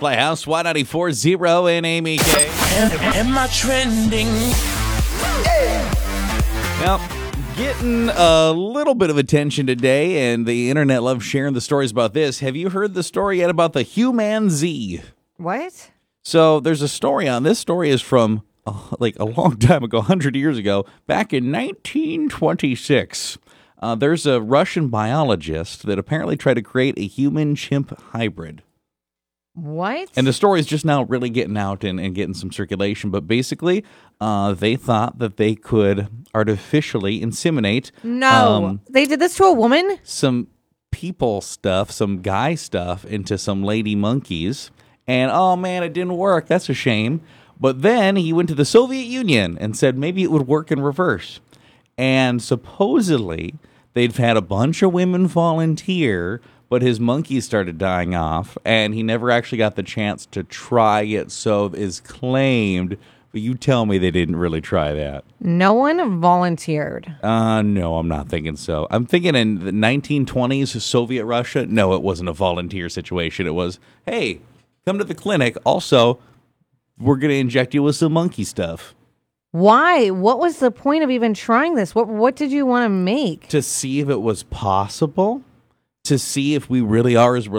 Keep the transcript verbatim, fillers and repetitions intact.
Playhouse, Y ninety-four point zero and Amy K. Am, am I trending? Now, getting a little bit of attention today, and the internet loves sharing the stories about this. Have you heard the story yet about the Human Z? What? So there's a story on this. Story is from uh, like a long time ago, one hundred years ago, back in nineteen twenty-six. Uh, there's a Russian biologist that apparently tried to create a human-chimp hybrid. What? And the story is just now really getting out and, and getting some circulation. But basically, uh, they thought that they could artificially inseminate No. um, They did this to a woman? some people stuff, some guy stuff into some lady monkeys. And, oh, man, it didn't work. That's a shame. But then he went to the Soviet Union and said maybe it would work in reverse. And supposedly they'd had a bunch of women volunteer, but his monkeys started dying off, and he never actually got the chance to try it, so is claimed. But you tell me they didn't really try that. No one volunteered. Uh, no, I'm not thinking so. I'm thinking in the nineteen twenties, Soviet Russia, no, it wasn't a volunteer situation. It was, hey, come to the clinic. Also, we're going to inject you with some monkey stuff. Why? What was the point of even trying this? What What did you want to make? To see if it was possible, to see if we really are as